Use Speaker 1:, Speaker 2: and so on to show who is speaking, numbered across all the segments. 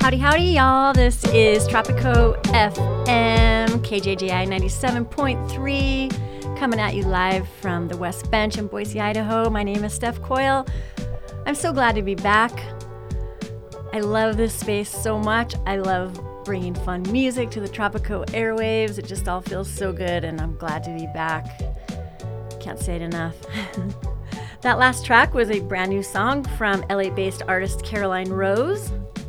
Speaker 1: Howdy, howdy, y'all. This is Tropico FM, KJJI 97.3, coming at you live from the West Bench in Boise, Idaho. My name is Steph Coyle. I'm so glad to be back. I love this space so much. I love bringing fun music to the Tropico airwaves. It just all feels so good, and I'm glad to be back. Can't say it enough. That last track was a brand new song from LA-based artist Caroline Rose.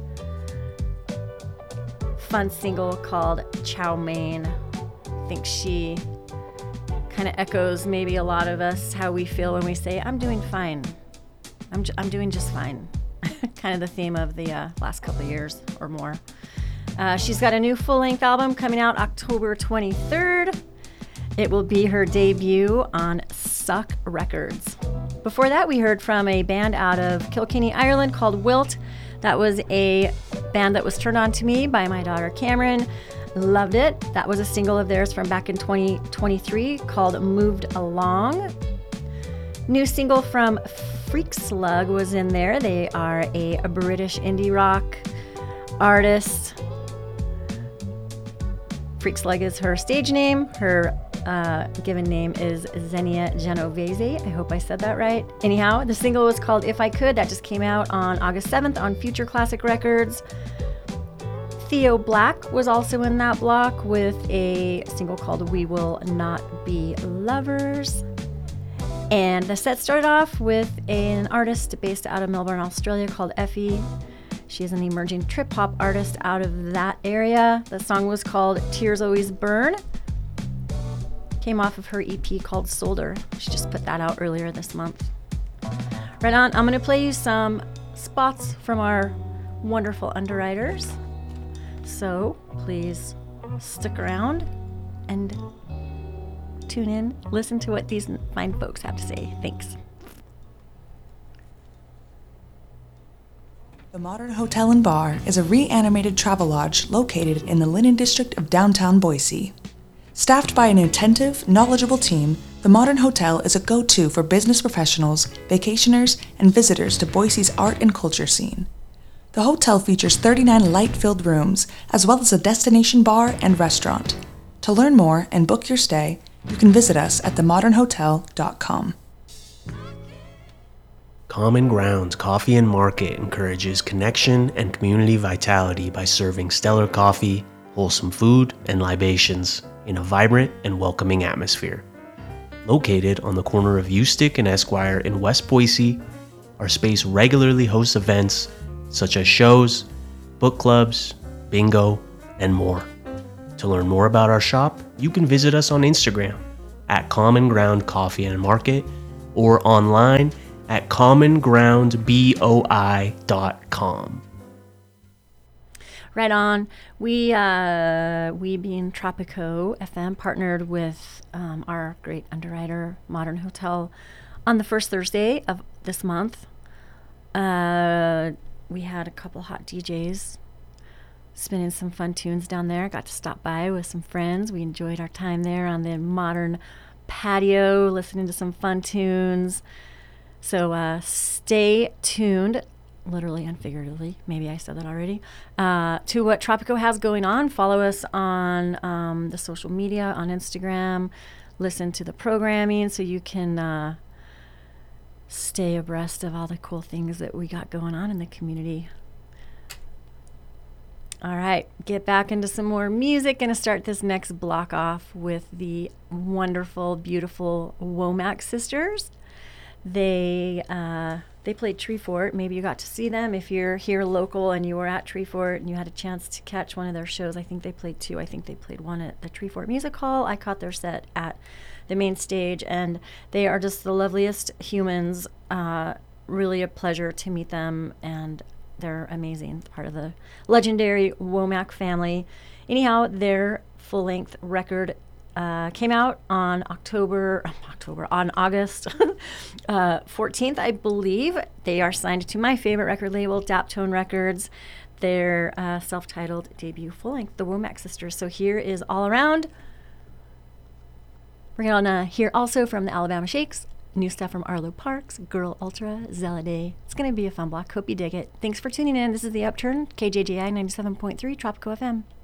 Speaker 1: Fun single called Chow Mein. I think she kind of echoes maybe a lot of us how we feel when we say, I'm doing fine. I'm doing just fine. Kind of the theme of the last couple of years or more. She's got a new full-length album coming out October 23rd. It will be her debut on Suck Records. Before that, we heard from a band out of Kilkenny, Ireland called Wilt. That was a band that was turned on to me by my daughter Cameron. Loved it. That was a single of theirs from back in 2023 called Moved Along. New single from Freak Slug was in there. They are a British indie rock artist. Freak Slug is her stage name. Her given name is Xenia Genovese. I hope I said that right. Anyhow, the single was called If I Could. That just came out on August 7th on Future Classic Records. Theo Black was also in that block with a single called We Will Not Be Lovers. And the set started off with an artist based out of Melbourne, Australia called Effie. She is an emerging trip-hop artist out of that area. The song was called Tears Always Burn. Came off of her EP called Solder. She just put that out earlier this month. Right on, I'm going to play you some spots from our wonderful underwriters. So please stick around and tune in, listen to what these fine folks have to say. Thanks.
Speaker 2: The Modern Hotel and Bar is a reanimated travel lodge located in the Linen District of downtown Boise. Staffed by an attentive, knowledgeable team, the Modern Hotel is a go-to for business professionals, vacationers, and visitors to Boise's art and culture scene. The hotel features 39 light-filled rooms, as well as a destination bar and restaurant. To learn more and book your stay, you can visit us at themodernhotel.com.
Speaker 3: Common Grounds Coffee and Market encourages connection and community vitality by serving stellar coffee, wholesome food, and libations in a vibrant and welcoming atmosphere. Located on the corner of Ustick and Esquire in West Boise, our space regularly hosts events such as shows, book clubs, bingo, and more. To learn more about our shop, you can visit us on Instagram at Common Ground Coffee and Market or online at commongroundboi.com.
Speaker 1: Right on. We being Tropico FM partnered with our great underwriter, Modern Hotel, on the first Thursday of this month. We had a couple hot DJs spinning some fun tunes down there. Got to stop by with some friends. We enjoyed our time there on the Modern patio, listening to some fun tunes. So stay tuned, literally and figuratively, maybe I said that already, to what Tropico has going on. Follow us on the social media, on Instagram. Listen to the programming so you can stay abreast of all the cool things that we got going on in the community. All right, get back into some more music. Gonna start this next block off with the wonderful, beautiful Womack sisters. They played Treefort. Maybe you got to see them if you're here local and you were at Treefort and you had a chance to catch one of their shows. I think they played two. I think they played one at the Treefort Music Hall. I caught their set at the main stage, and they are just the loveliest humans. Really a pleasure to meet them, and they're amazing. Part of the legendary Womack family. Anyhow, their full-length record came out on August 14th, I believe. They are signed to my favorite record label, Daptone Records. Their self-titled debut full-length, the Womack Sisters. So here is All Around. We're going to hear also from the Alabama Shakes, New stuff from Arlo Parks, Girl Ultra, Zeladay. It's going to be a fun block. Hope you dig it. Thanks for tuning in. This is The Upturn, KJJI 97.3 Tropico FM.